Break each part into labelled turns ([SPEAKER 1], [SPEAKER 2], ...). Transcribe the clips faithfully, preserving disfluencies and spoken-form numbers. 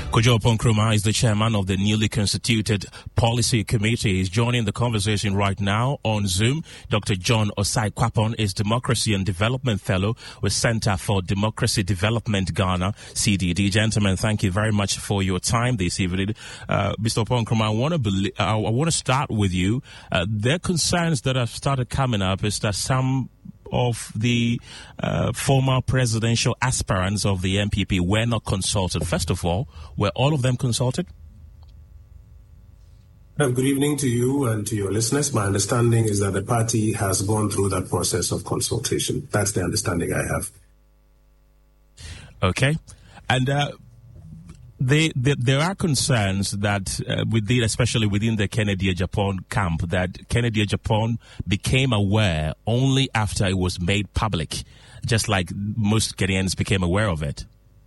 [SPEAKER 1] Kojo Oppong-Nkrumah is the chairman of the newly constituted policy committee. He's joining the conversation right now on Zoom. Doctor John Osai-Kwapon is Democracy and Development Fellow with Center for Democracy Development Ghana, C D D. Gentlemen, thank you very much for your time this evening. Uh, Mister Oppong-Nkrumah, I want to believe, I want to start with you. Uh, there are concerns that have started coming up is that some of the uh, former presidential aspirants of the N P P were not consulted. First of all, were all of them consulted?
[SPEAKER 2] Good evening to you and to your listeners. My understanding is that the party has gone through that process of consultation. That's the understanding I have.
[SPEAKER 1] Okay. And uh, They, they, there are concerns that uh, within, especially within the Kennedy Agyapong camp, that Kennedy Agyapong became aware only after it was made public, just like most Ghanaians became aware of it.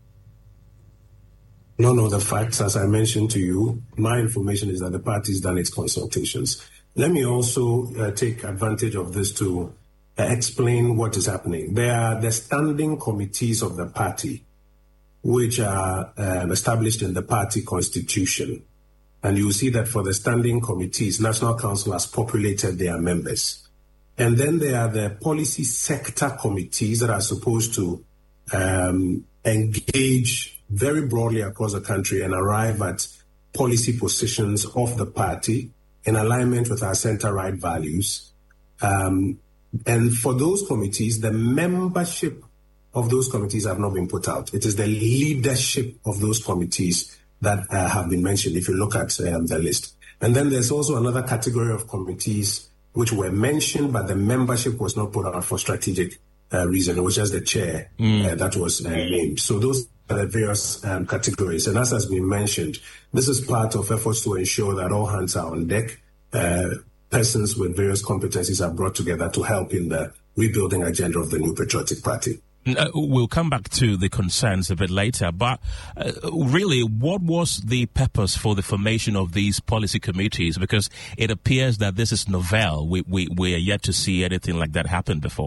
[SPEAKER 2] No, no, the facts, as I mentioned to you, my information is that the party's done its consultations. Let me also uh, take advantage of this to uh, explain what is happening. There are the standing committees of the party, which are um, established in the party constitution. And you will see that for the standing committees, National Council has populated their members. And then there are the policy sector committees that are supposed to um, engage very broadly across the country and arrive at policy positions of the party in alignment with our center-right values. Um, and for those committees, the membership of those committees have not been put out. It is the leadership of those committees that uh, have been mentioned, if you look at um, the list. And then there's also another category of committees which were mentioned, but the membership was not put out for strategic uh, reason. It was just the chair mm. uh, that was uh, named. So those are the various um, categories. And as has been mentioned, this is part of efforts to ensure that all hands are on deck. Uh, persons with various competencies are brought together to help in the rebuilding agenda of the new patriotic party.
[SPEAKER 1] Uh, we'll come back to the concerns a bit later, but uh, really, what was the purpose for the formation of these policy committees? Because it appears that this is novel. We, we, we are yet to see anything like that happen before.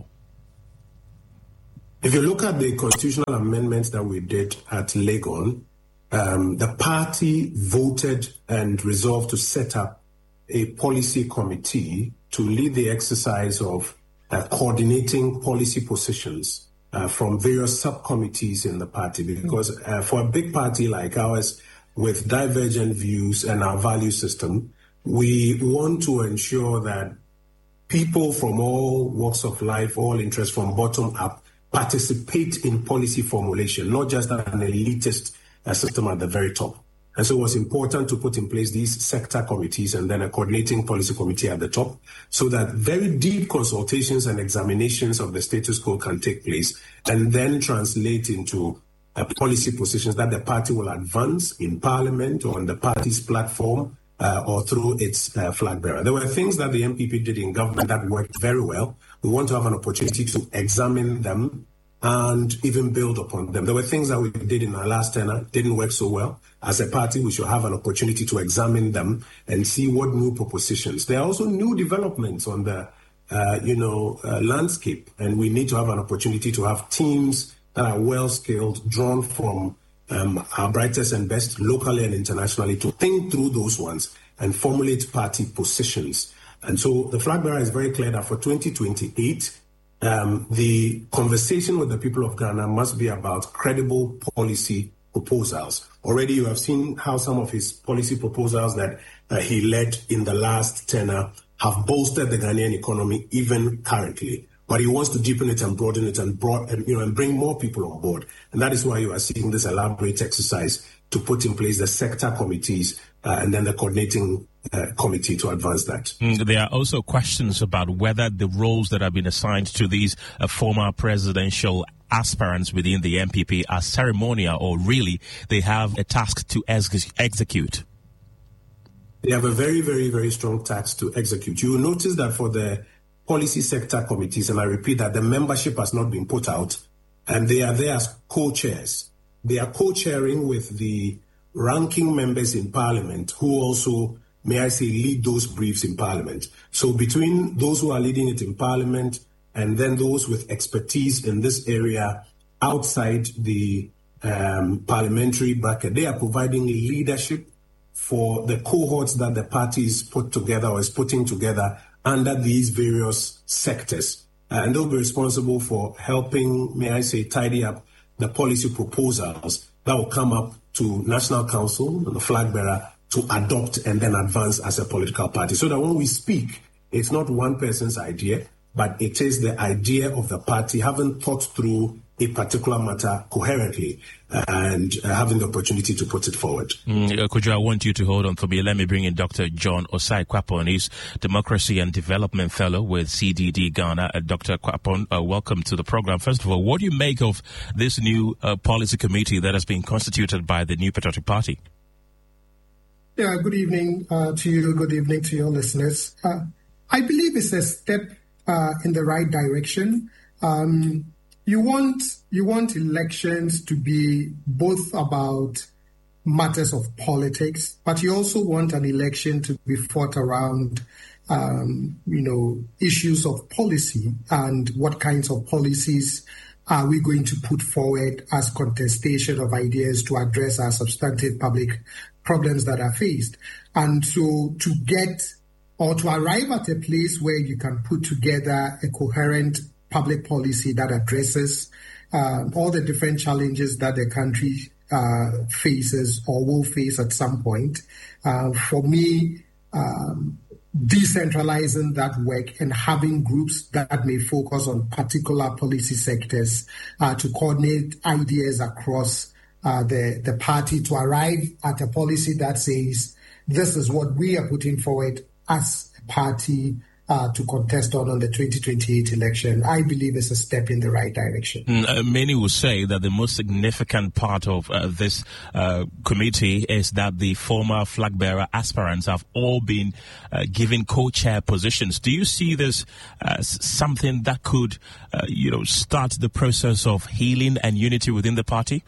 [SPEAKER 2] If you look at the constitutional amendments that we did at Legon, um, the party voted and resolved to set up a policy committee to lead the exercise of uh, coordinating policy positions Uh, from various subcommittees in the party, because uh, for a big party like ours with divergent views and our value system, we want to ensure that people from all walks of life, all interests from bottom up, participate in policy formulation, not just an elitist uh, system at the very top. And so it was important to put in place these sector committees and then a coordinating policy committee at the top so that very deep consultations and examinations of the status quo can take place and then translate into uh, policy positions that the party will advance in parliament or on the party's platform uh, or through its uh, flag bearer. There were things that the N P P did in government that worked very well. We want to have an opportunity to examine them and even build upon them. There were things that we did in our last tenure, didn't work so well. As a party, we should have an opportunity to examine them and see what new propositions. There are also new developments on the, uh, you know, uh, landscape, and we need to have an opportunity to have teams that are well-skilled, drawn from um, our brightest and best locally and internationally to think through those ones and formulate party positions. And so the flag bearer is very clear that for twenty twenty-eight, Um, the conversation with the people of Ghana must be about credible policy proposals. Already you have seen how some of his policy proposals that uh, he led in the last tenure have bolstered the Ghanaian economy even currently. But he wants to deepen it and broaden it and, broad, and, you know, and bring more people on board. And that is why you are seeing this elaborate exercise to put in place the sector committees uh, and then the coordinating uh, committee to advance that.
[SPEAKER 1] Mm, there are also questions about whether the roles that have been assigned to these uh, former presidential aspirants within the N P P are ceremonial or really they have a task to ex- execute.
[SPEAKER 2] They have a very, very, very strong task to execute. You will notice that for the policy sector committees, and I repeat that the membership has not been put out, and they are there as co-chairs. They are co-chairing with the ranking members in Parliament who also, may I say, lead those briefs in Parliament. So between those who are leading it in Parliament and then those with expertise in this area outside the um, parliamentary bracket. They are providing leadership for the cohorts that the party is put together or is putting together under these various sectors. Uh, and they'll be responsible for helping, may I say, tidy up the policy proposals that will come up to National Council, the flag bearer, to adopt and then advance as a political party. So that when we speak, it's not one person's idea, but it is the idea of the party having thought through a particular matter coherently and uh, having the opportunity to put it forward.
[SPEAKER 1] Mm, uh, Kojo, I want you to hold on for me. Let me bring in Doctor John Osai Kwapon. He's Democracy and Development Fellow with C D D Ghana. Uh, Doctor Kwapon, uh, welcome to the program. First of all, what do you make of this new uh, policy committee that has been constituted by the New Patriotic Party?
[SPEAKER 3] Yeah, good evening uh, to you. Good evening to your listeners. Uh, I believe it's a step uh, in the right direction. Um, you want you want elections to be both about matters of politics, but you also want an election to be fought around, um, you know, issues of policy and what kinds of policies are we going to put forward as contestation of ideas to address our substantive public problems that are faced. And so to get or to arrive at a place where you can put together a coherent public policy that addresses uh, all the different challenges that the country uh, faces or will face at some point, uh, for me, um, decentralizing that work and having groups that may focus on particular policy sectors uh, to coordinate ideas across uh, the, the party to arrive at a policy that says, this is what we are putting forward as a party uh, to contest on on the twenty twenty-eight election, I believe is a step in the right direction.
[SPEAKER 1] Mm, uh, many will say that the most significant part of uh, this uh, committee is that the former flag bearer aspirants have all been uh, given co-chair positions. Do you see this as something that could, uh, you know, start the process of healing and unity within the party?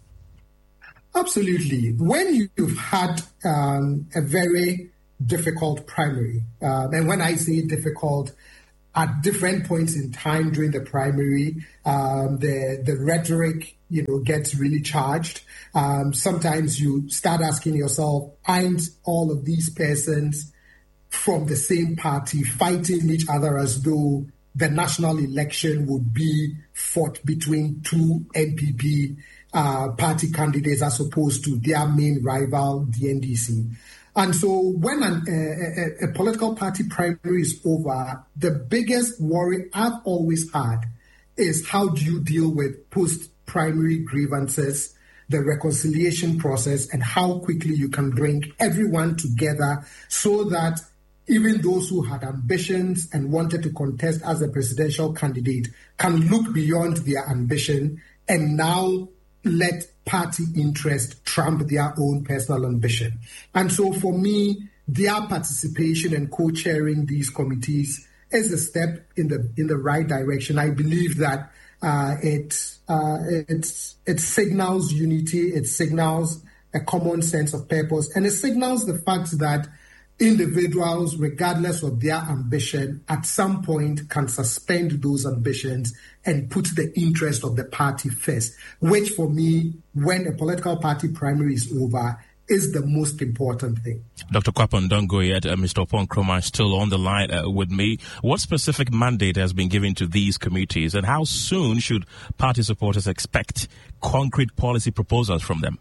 [SPEAKER 3] Absolutely. When you've had um, a very difficult primary, um, and when I say difficult, at different points in time during the primary, um, the the rhetoric, you know, gets really charged. Um, sometimes you start asking yourself, aren't all of these persons from the same party fighting each other as though the national election would be fought between two N P P uh, party candidates as opposed to their main rival, the N D C? And so when an, a, a, a political party primary is over, the biggest worry I've always had is how do you deal with post-primary grievances, the reconciliation process, and how quickly you can bring everyone together so that even those who had ambitions and wanted to contest as a presidential candidate can look beyond their ambition and now let party interest trump their own personal ambition. And so for me, their participation and co-chairing these committees is a step in the in the right direction. I believe that uh, it, uh, it, it signals unity, it signals a common sense of purpose, and it signals the fact that individuals, regardless of their ambition, at some point can suspend those ambitions and put the interest of the party first, which for me, when a political party primary is over, is the most important thing.
[SPEAKER 1] Doctor Kwapon, don't go yet. Uh, Mister Opon Kroma is still on the line uh, with me. What specific mandate has been given to these committees, and how soon should party supporters expect concrete policy proposals from them?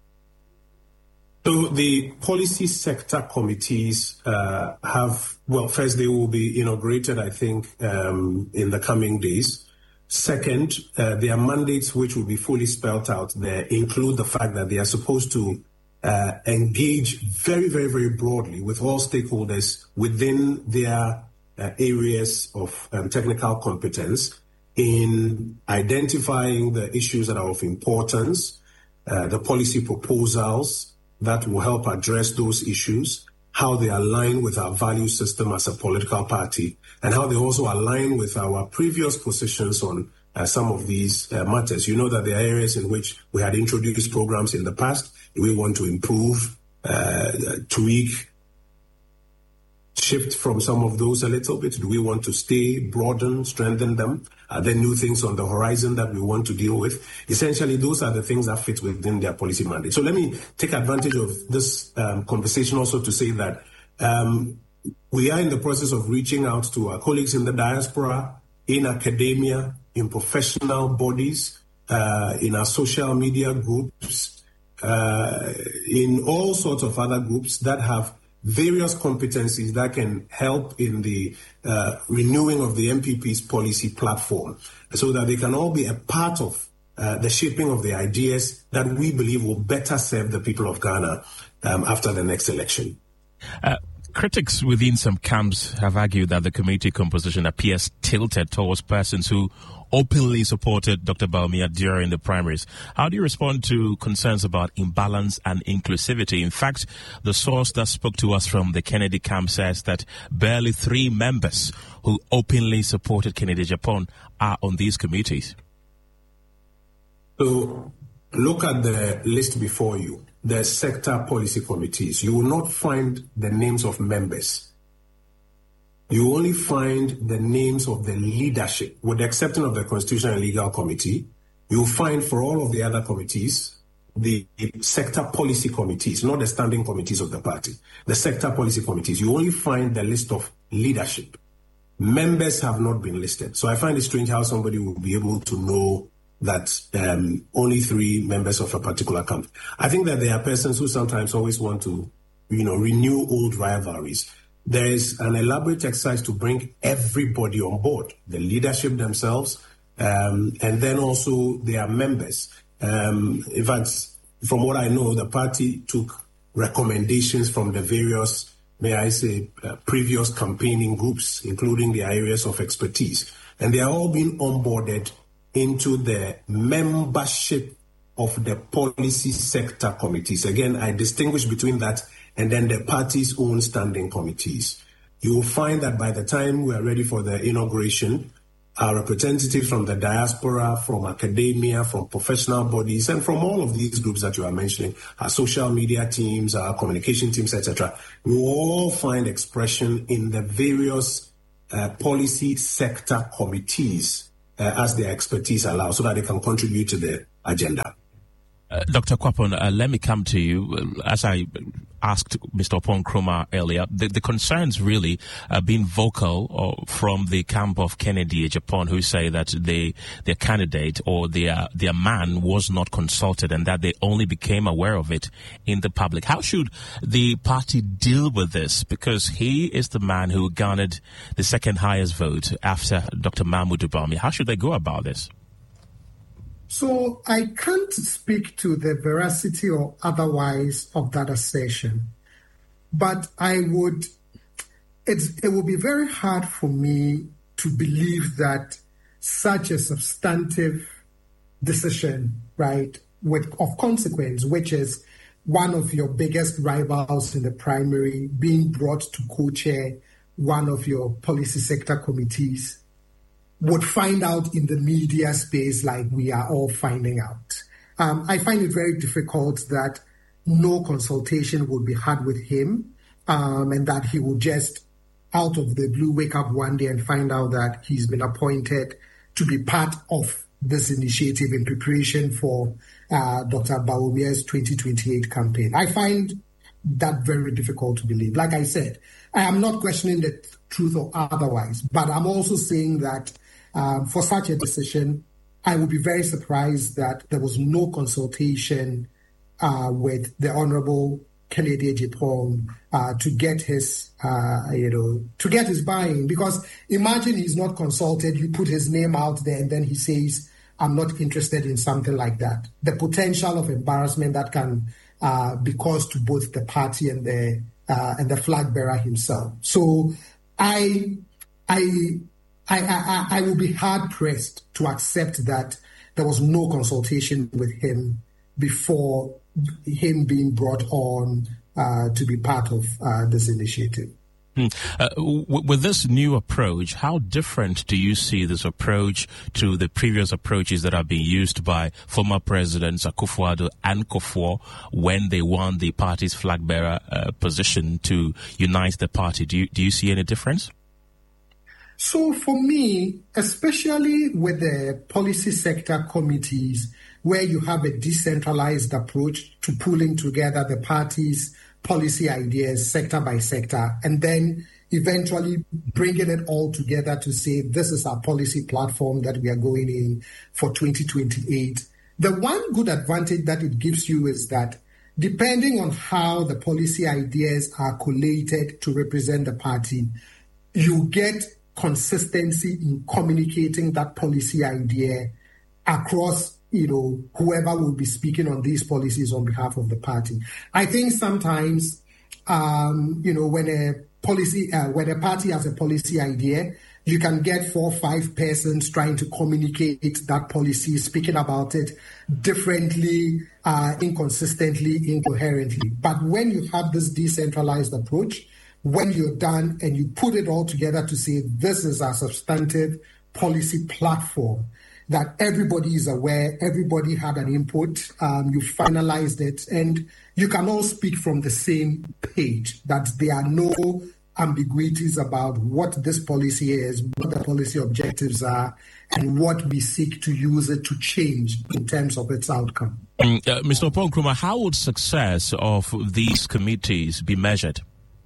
[SPEAKER 2] So the policy sector committees uh, have, well, first they will be inaugurated, I think, um, in the coming days. Second, uh, their mandates, which will be fully spelled out there, include the fact that they are supposed to uh, engage very, very, very broadly with all stakeholders within their uh, areas of um, technical competence in identifying the issues that are of importance, uh, the policy proposals that will help address those issues, how they align with our value system as a political party, and how they also align with our previous positions on uh, some of these uh, matters. You know that there are areas in which we had introduced programs in the past. We want to improve, uh, tweak, shift from some of those a little bit? Do we want to stay, broaden, strengthen them? Are there new things on the horizon that we want to deal with? Essentially, those are the things that fit within their policy mandate. So let me take advantage of this um, conversation also to say that um, we are in the process of reaching out to our colleagues in the diaspora, in academia, in professional bodies, uh, in our social media groups, uh, in all sorts of other groups that have various competencies that can help in the uh, renewing of the M P P's policy platform so that they can all be a part of uh, the shaping of the ideas that we believe will better serve the people of Ghana um, after the next election.
[SPEAKER 1] Uh, critics within some camps have argued that the committee composition appears tilted towards persons who openly supported Doctor Bawumia during the primaries. How do you respond to concerns about imbalance and inclusivity? In fact, the source that spoke to us from the Kennedy camp says that barely three members who openly supported Kennedy Agyapong are on these committees.
[SPEAKER 2] So look at the list before you, the sector policy committees. You will not find the names of members. You only find the names of the leadership, with the exception of the Constitutional and Legal Committee. You'll find for all of the other committees, the sector policy committees, not the standing committees of the party, the sector policy committees. You only find the list of leadership. Members have not been listed. So I find it strange how somebody will be able to know that um, only three members of a particular camp. I think that there are persons who sometimes always want to, you know, renew old rivalries. There is an elaborate exercise to bring everybody on board, the leadership themselves, um, and then also their members. Um, in fact, from what I know, the party took recommendations from the various, may I say, uh, previous campaigning groups, including their areas of expertise. And they are all being onboarded into the membership of the policy sector committees. Again, I distinguish between that and then the party's own standing committees. You will find that by the time we are ready for the inauguration, our representatives from the diaspora, from academia, from professional bodies, and from all of these groups that you are mentioning, our social media teams, our communication teams, et cetera, we will all find expression in the various uh, policy sector committees uh, as their expertise allows, so that they can contribute to the agenda.
[SPEAKER 1] Uh, Doctor Kwapong, uh, let me come to you. As I asked Mister Oppong Nkrumah earlier, the, the concerns really uh, being vocal uh, from the camp of Kennedy Agyapong, who say that they, their candidate or their their man was not consulted and that they only became aware of it in the public. How should the party deal with this? Because he is the man who garnered the second highest vote after Doctor Mahmoud Bawumia. How should they go about this?
[SPEAKER 3] So I can't speak to the veracity or otherwise of that assertion, but I would, it's, it would be very hard for me to believe that such a substantive decision, right, with of consequence, which is one of your biggest rivals in the primary being brought to co-chair one of your policy sector committees, would find out in the media space like we are all finding out. Um, I find it very difficult that no consultation would be had with him, um, and that he would just, out of the blue, wake up one day and find out that he's been appointed to be part of this initiative in preparation for uh, Doctor Bawumia's twenty twenty-eight campaign. I find that very difficult to believe. Like I said, I am not questioning the truth or otherwise, but I'm also saying that Um, for such a decision, I would be very surprised that there was no consultation uh, with the Honorable Kennedy Agyapong uh, to get his, uh, you know, to get his buy-in. Because imagine he's not consulted, you put his name out there, and then he says, "I'm not interested in something like that." The potential of embarrassment that can uh, be caused to both the party and the uh, and the flag bearer himself. So, I, I. I, I, I will be hard-pressed to accept that there was no consultation with him before him being brought on uh, to be part of uh, this initiative.
[SPEAKER 1] Mm. Uh, w- with this new approach, how different do you see this approach to the previous approaches that have been used by former presidents Akufo-Addo and Kufuor when they won the party's flag bearer uh, position to unite the party? Do you, do you see any difference?
[SPEAKER 3] So for me, especially with the policy sector committees, where you have a decentralized approach to pulling together the party's policy ideas sector by sector, and then eventually bringing it all together to say, this is our policy platform that we are going in for twenty twenty-eight. The one good advantage that it gives you is that depending on how the policy ideas are collated to represent the party, you get consistency in communicating that policy idea across, you know, whoever will be speaking on these policies on behalf of the party. I think sometimes, um, you know, when a policy, uh, when a party has a policy idea, you can get four or five persons trying to communicate that policy, speaking about it differently, uh, inconsistently, incoherently. But when you have this decentralized approach, when you're done and you put it all together to say, this is our substantive policy platform, that everybody is aware, everybody had an input, um, you finalized it, and you can all speak from the same page, that there are no ambiguities about what this policy is, what the policy objectives are, and what we seek to use it to change in terms of its outcome.
[SPEAKER 1] Mm, uh, Mister Oppong-Nkrumah, how would success of these committees be measured?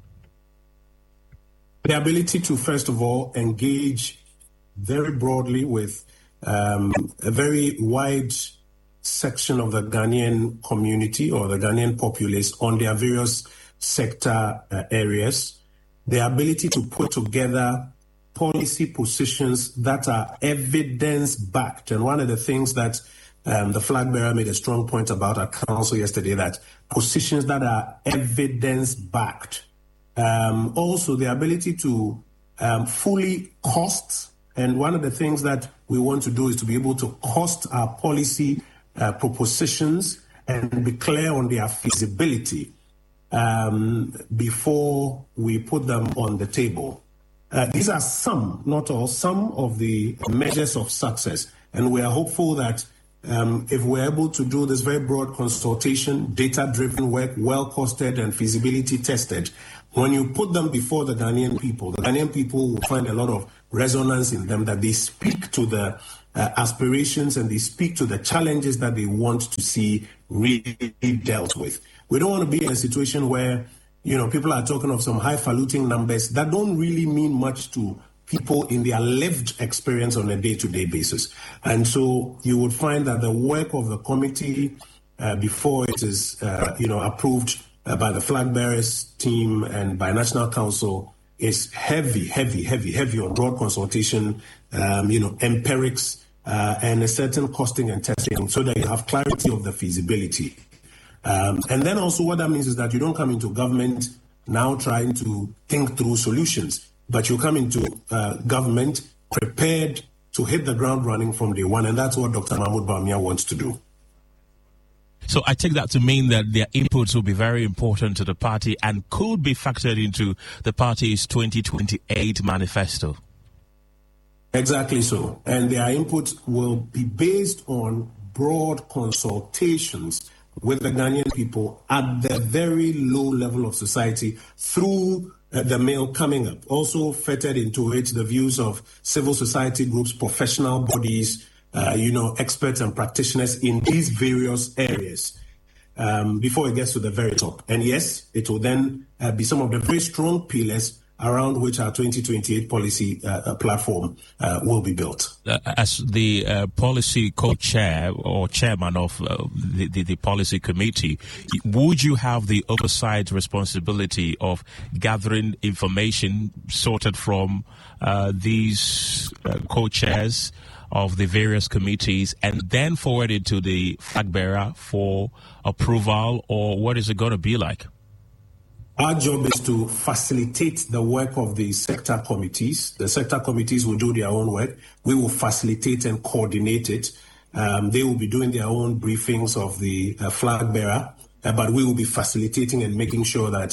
[SPEAKER 2] The ability to, first of all, engage very broadly with um, a very wide section of the Ghanaian community or the Ghanaian populace on their various sector uh, areas. The ability to put together policy positions that are evidence-backed. And one of the things that um, the flag bearer made a strong point about at council yesterday, that positions that are evidence-backed. Um, also, the ability to um, fully cost, and one of the things that we want to do is to be able to cost our policy uh, propositions and be clear on their feasibility um, before we put them on the table. Uh, these are some, not all, some of the measures of success, and we are hopeful that Um, if we're able to do this very broad consultation, data-driven work, well-costed and feasibility tested, when you put them before the Ghanaian people, the Ghanaian people will find a lot of resonance in them, that they speak to the uh, aspirations and they speak to the challenges that they want to see really dealt with. We don't want to be in a situation where, you know, people are talking of some highfalutin numbers that don't really mean much to people in their lived experience on a day-to-day basis. And so you would find that the work of the committee uh, before it is, uh, you know, approved uh, by the flag bearers team and by National Council is heavy, heavy, heavy, heavy on broad consultation, um, you know, empirics, uh, and a certain costing and testing so that you have clarity of the feasibility. Um, and then also what that means is that you don't come into government now trying to think through solutions, but you come into uh, government prepared to hit the ground running from day one, and that's what Doctor Mahmoud Bawumia wants to do.
[SPEAKER 1] So I take that to mean that their inputs will be very important to the party and could be factored into the party's twenty twenty-eight manifesto.
[SPEAKER 2] Exactly so. And their inputs will be based on broad consultations with the Ghanaian people at the very low level of society through Uh, the mail coming up. Also fettered into it the views of civil society groups, professional bodies, uh, you know, experts and practitioners in these various areas um, before it gets to the very top. And yes, it will then uh, be some of the very strong pillars around which our twenty twenty-eight policy uh, platform uh, will be built.
[SPEAKER 1] Uh, as the uh, policy co-chair or chairman of uh, the, the, the policy committee, would you have the oversight responsibility of gathering information sorted from uh, these uh, co-chairs of the various committees and then forward it to the flag bearer for approval, or what is it going to be like?
[SPEAKER 2] Our job is to facilitate the work of the sector committees. The sector committees will do their own work. We will facilitate and coordinate it. Um, they will be doing their own briefings of the uh, flag bearer, uh, but we will be facilitating and making sure that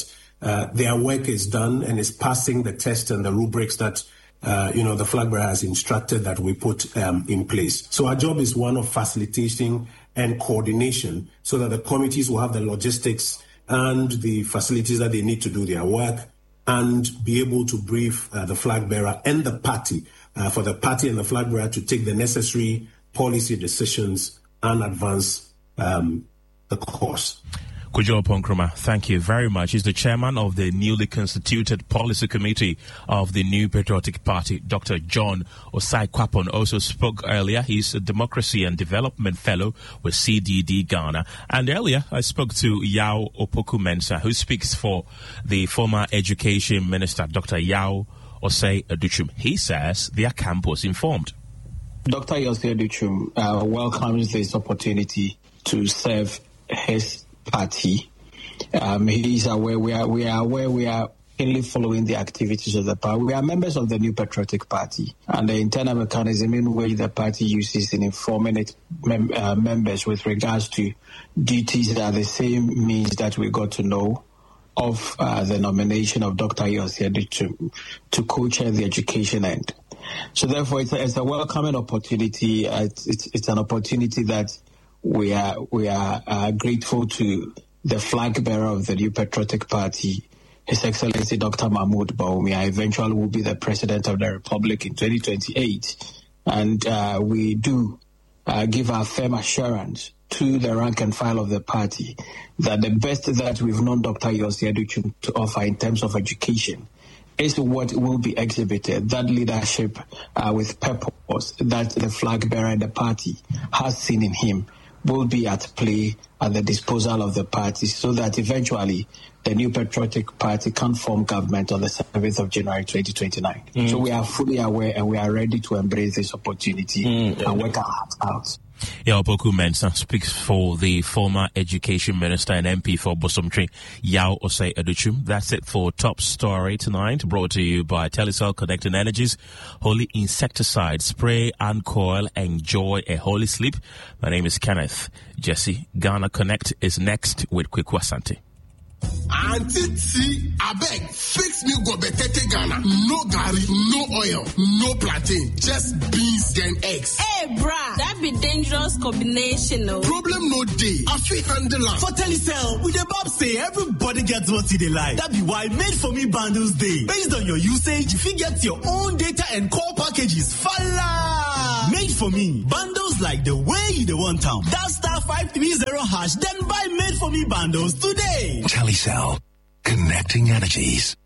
[SPEAKER 2] uh, their work is done and is passing the test and the rubrics that uh, you know the flag bearer has instructed that we put um, in place. So our job is one of facilitating and coordination so that the committees will have the logistics and the facilities that they need to do their work and be able to brief uh, the flag bearer and the party uh, for the party and the flag bearer to take the necessary policy decisions and advance um, the course.
[SPEAKER 1] Kojo Oponkroma, thank you very much. He's the chairman of the newly constituted policy committee of the New Patriotic Party. Doctor John Osai Kwapon also spoke earlier. He's a democracy and development fellow with C D D Ghana. And earlier, I spoke to Yao Opoku-Mensah, who speaks for the former education minister, Doctor Yao Osei Aduchum. He says their camp was informed.
[SPEAKER 4] Doctor Osei Aduchum uh, welcomes this opportunity to serve his party. Um, he is aware, we are, we are aware, we are keenly following the activities of the party. We are members of the New Patriotic Party, and the internal mechanism in which the party uses in informing its mem- uh, members with regards to duties are the same means that we got to know of uh, the nomination of Doctor Osei Aduchum to co-chair the education end. So therefore, it's a, it's a welcoming opportunity. Uh, it's, it's, it's an opportunity that We are we are uh, grateful to the flag bearer of the New Patriotic Party, His Excellency Doctor Mahmoud Bawumia. Eventually will be the President of the Republic in twenty twenty-eight. And uh, we do uh, give our firm assurance to the rank and file of the party that the best that we've known Doctor Osei Aduchum to offer in terms of education is what will be exhibited, that leadership uh, with purpose that the flag bearer and the party has seen in him will be at play at the disposal of the party so that eventually the New Patriotic Party can form government on the seventh of January twenty twenty-nine. Mm. So we are fully aware and we are ready to embrace this opportunity mm. and work our hearts out.
[SPEAKER 1] Yao Opoku-Mensah speaks for the former education minister and M P for Bosomtwe, Yao Osei Aduchum. That's it for Top Story tonight, brought to you by Telecel Connecting Energies. Holy insecticide, spray and coil, enjoy a holy sleep. My name is Kenneth Jesse. Ghana Connect is next with Kweku Asante.
[SPEAKER 5] Auntie T, I beg, fix me go betete Ghana. No garri, no oil, no plantain, just beans and eggs.
[SPEAKER 6] Hey, brah, that be dangerous combination, no?
[SPEAKER 5] Problem no day. I feel handle am.
[SPEAKER 7] For Telecel, with the Bob say everybody gets what they like. That be why Made For Me bundles day. Based on your usage, you fit get your own data and call packages. Fala! Made For Me bundles like the way you the want them. That star five three zero hash, then buy Made For Me bundles today.
[SPEAKER 8] Telecel, connecting energies.